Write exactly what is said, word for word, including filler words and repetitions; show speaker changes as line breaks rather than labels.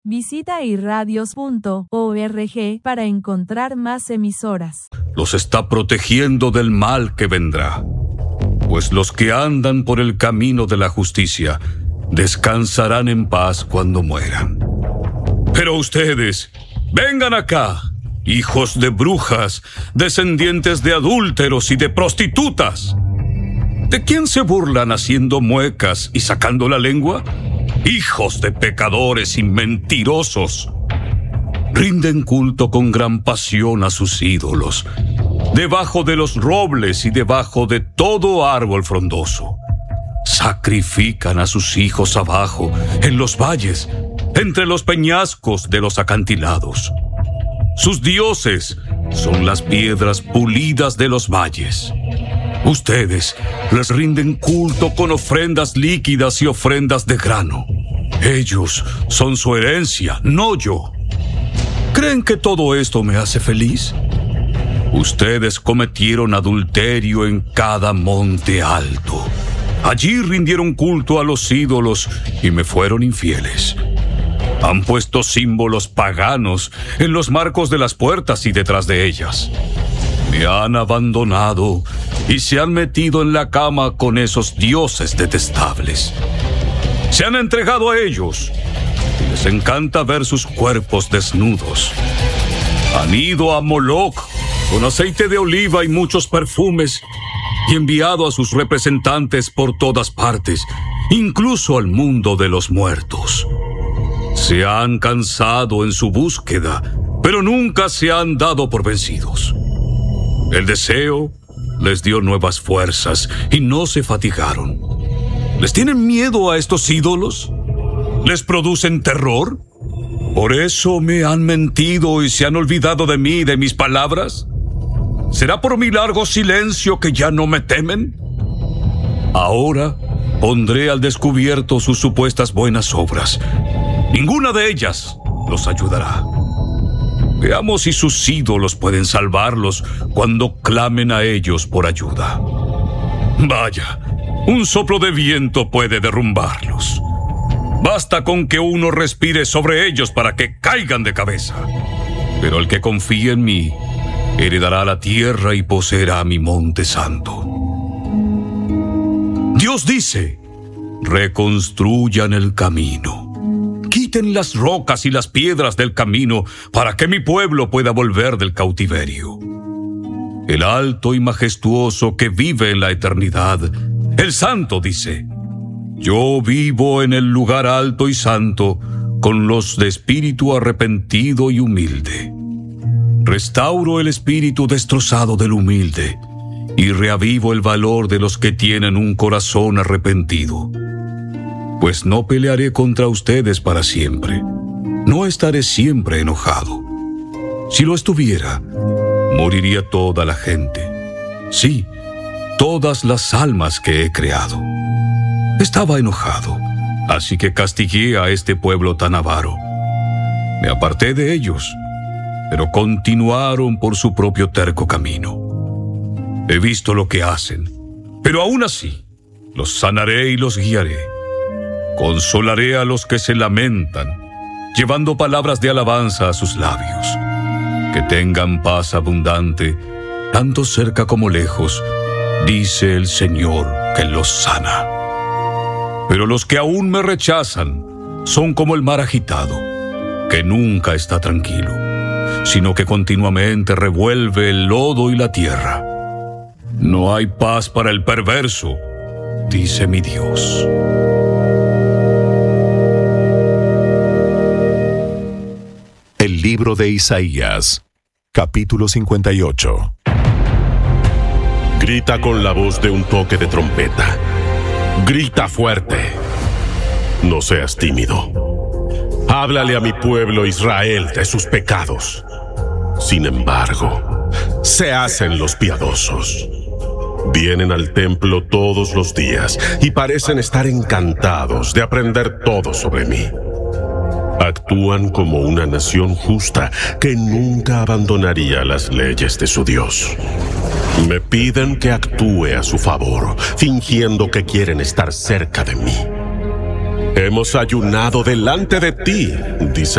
Visita irradios punto org para encontrar más emisoras.
Los está protegiendo del mal que vendrá, pues los que andan por el camino de la justicia descansarán en paz cuando mueran. Pero ustedes, vengan acá, hijos de brujas, descendientes de adúlteros y de prostitutas. ¿De quién se burlan haciendo muecas y sacando la lengua? Hijos de pecadores y mentirosos. Rinden culto con gran pasión a sus ídolos, debajo de los robles y debajo de todo árbol frondoso. Sacrifican a sus hijos abajo, en los valles, entre los peñascos de los acantilados. Sus dioses son las piedras pulidas de los valles. Ustedes les rinden culto con ofrendas líquidas y ofrendas de grano. Ellos son su herencia, no yo. ¿Creen que todo esto me hace feliz? Ustedes cometieron adulterio en cada monte alto. Allí rindieron culto a los ídolos y me fueron infieles. Han puesto símbolos paganos en los marcos de las puertas y detrás de ellas. Me han abandonado y se han metido en la cama con esos dioses detestables. Se han entregado a ellos y les encanta ver sus cuerpos desnudos. Han ido a Moloch con aceite de oliva y muchos perfumes y enviado a sus representantes por todas partes, incluso al mundo de los muertos. Se han cansado en su búsqueda, pero nunca se han dado por vencidos. El deseo les dio nuevas fuerzas y no se fatigaron. ¿Les tienen miedo a estos ídolos? ¿Les producen terror? ¿Por eso me han mentido y se han olvidado de mí y de mis palabras? ¿Será por mi largo silencio que ya no me temen? Ahora pondré al descubierto sus supuestas buenas obras. Ninguna de ellas los ayudará. Veamos si sus ídolos pueden salvarlos cuando clamen a ellos por ayuda. Vaya, un soplo de viento puede derrumbarlos. Basta con que uno respire sobre ellos para que caigan de cabeza. Pero el que confíe en mí heredará la tierra y poseerá mi monte santo. Dios dice: reconstruyan el camino. Quiten las rocas y las piedras del camino para que mi pueblo pueda volver del cautiverio. El alto y majestuoso que vive en la eternidad, el santo dice: yo vivo en el lugar alto y santo con los de espíritu arrepentido y humilde. Restauro el espíritu destrozado del humilde y reavivo el valor de los que tienen un corazón arrepentido. Pues no pelearé contra ustedes para siempre. No estaré siempre enojado. Si lo estuviera, moriría toda la gente. Sí, todas las almas que he creado. Estaba enojado, así que castigué a este pueblo tan avaro. Me aparté de ellos, pero continuaron por su propio terco camino. He visto lo que hacen, pero aún así los sanaré y los guiaré. Consolaré a los que se lamentan, llevando palabras de alabanza a sus labios. Que tengan paz abundante, tanto cerca como lejos, dice el Señor que los sana. Pero los que aún me rechazan son como el mar agitado, que nunca está tranquilo, sino que continuamente revuelve el lodo y la tierra. No hay paz para el perverso, dice mi Dios.
El libro de Isaías, capítulo cincuenta y ocho.
Grita con la voz de un toque de trompeta. Grita fuerte. No seas tímido. Háblale a mi pueblo Israel de sus pecados. Sin embargo, se hacen los piadosos. Vienen al templo todos los días y parecen estar encantados de aprender todo sobre mí. Actúan como una nación justa que nunca abandonaría las leyes de su Dios. Me piden que actúe a su favor, fingiendo que quieren estar cerca de mí. Hemos ayunado delante de ti, dice